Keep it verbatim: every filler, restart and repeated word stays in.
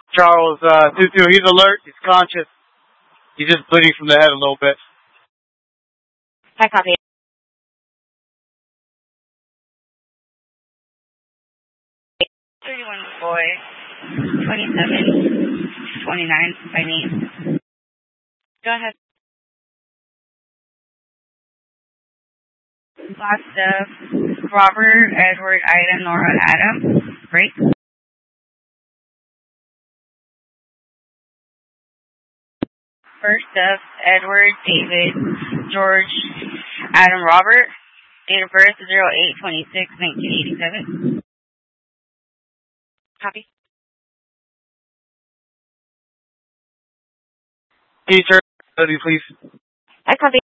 Charles, uh, two two, he's alert, he's conscious. He's just bleeding from the head a little bit. Hi, copy. thirty-one boy, twenty-seven, twenty-nine by name. Go ahead. Lots of Robert, Edward, Ida, Nora, Adam. Break. First of Edward, David, George, Adam, Robert. Date of birth zero eight twenty-six nineteen eighty-seven. Copy. Teacher, please. I copy.